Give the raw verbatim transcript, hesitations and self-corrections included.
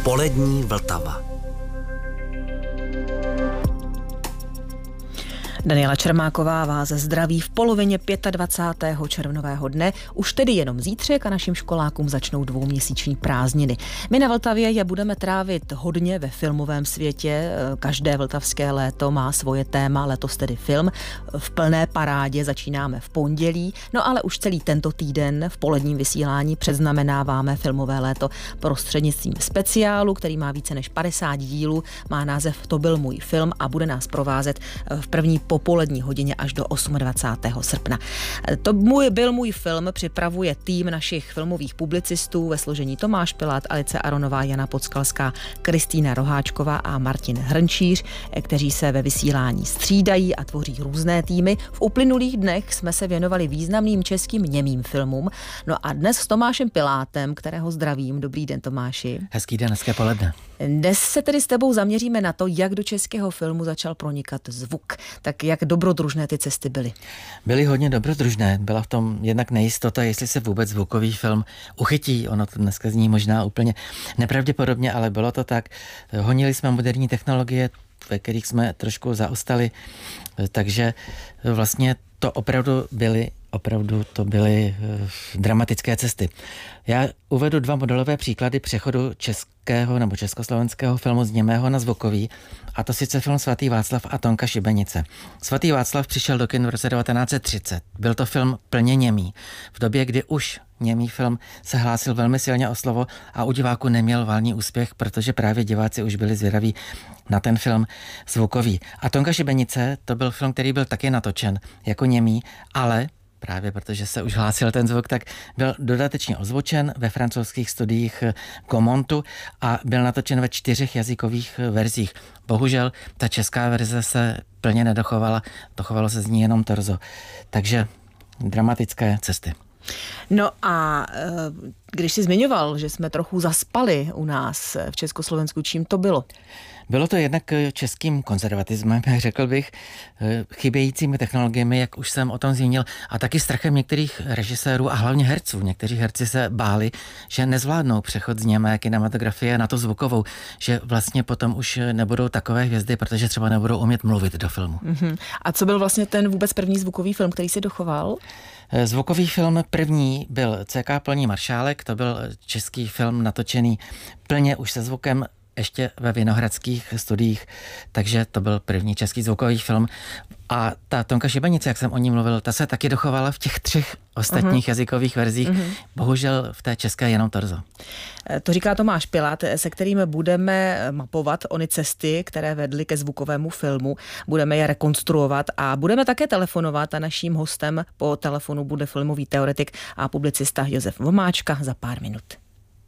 Polední Vltava. Daniela Čermáková vás zdraví v polovině dvacátého pátého červnového dne. Už tedy jenom zítřek a našim školákům začnou dvouměsíční prázdniny. My na Vltavě je budeme trávit hodně ve filmovém světě. Každé vltavské léto má svoje téma, letos tedy film. V plné parádě začínáme v pondělí, no ale už celý tento týden v poledním vysílání předznamenáváme filmové léto prostřednictvím speciálu, který má více než padesát dílů. Má název To byl můj film a bude nás provázet v první popolední hodině až do dvacátého osmého srpna. To můj, byl můj film, připravuje tým našich filmových publicistů ve složení Tomáš Pilát, Alice Aronová, Jana Podskalská, Kristýna Roháčková a Martin Hrnčíř, kteří se ve vysílání střídají a tvoří různé týmy. V uplynulých dnech jsme se věnovali významným českým němým filmům. No a dnes s Tomášem Pilátem, kterého zdravím. Dobrý den, Tomáši. Hezký den, hezké poledne. Dnes se tedy s tebou zaměříme na to, jak do českého filmu začal pronikat zvuk. Tak jak dobrodružné ty cesty byly? Byly hodně dobrodružné. Byla v tom jednak nejistota, jestli se vůbec zvukový film uchytí. Ono to dneska zní možná úplně nepravděpodobně, ale bylo to tak. Honili jsme moderní technologie, ve kterých jsme trošku zaostali, takže vlastně to opravdu byly Opravdu to byly uh, dramatické cesty. Já uvedu dva modelové příklady přechodu českého nebo československého filmu z němého na zvukový, a to sice film Svatý Václav a Tonka Šibenice. Svatý Václav přišel do kin v roce devatenáct set třicet. Byl to film plně němý. V době, kdy už němý film se hlásil velmi silně o slovo a u diváků neměl valný úspěch, protože právě diváci už byli zvědaví na ten film zvukový. A Tonka Šibenice, to byl film, který byl taky natočen jako němý, ale právě protože se už hlásil ten zvuk, tak byl dodatečně ozvučen ve francouzských studiích Gaumontu a byl natočen ve čtyřech jazykových verzích. Bohužel ta česká verze se plně nedochovala, dochovalo se z ní jenom torzo. Takže dramatické cesty. No a když jsi zmiňoval, že jsme trochu zaspali u nás v Československu, čím to bylo? Bylo to jednak českým konzervatismem, řekl bych, chybějícími technologiemi, jak už jsem o tom zmínil, a taky strachem některých režisérů a hlavně herců. Někteří herci se báli, že nezvládnou přechod z němé kinematografie na to zvukovou, že vlastně potom už nebudou takové hvězdy, protože třeba nebudou umět mluvit do filmu. Mm-hmm. A co byl vlastně ten vůbec první zvukový film, který si dochoval? Zvukový film první byl C K Polní maršálek, to byl český film natočený plně už se zvukem, ještě ve Vinohradských studiích, takže to byl první český zvukový film. A ta Tonka Šibenice, jak jsem o ní mluvil, ta se taky dochovala v těch třech ostatních uh-huh. jazykových verzích. Uh-huh. Bohužel v té české jenom torzo. To říká Tomáš Pilát, se kterým budeme mapovat ony cesty, které vedly ke zvukovému filmu. Budeme je rekonstruovat a budeme také telefonovat a naším hostem po telefonu bude filmový teoretik a publicista Josef Vomáčka za pár minut.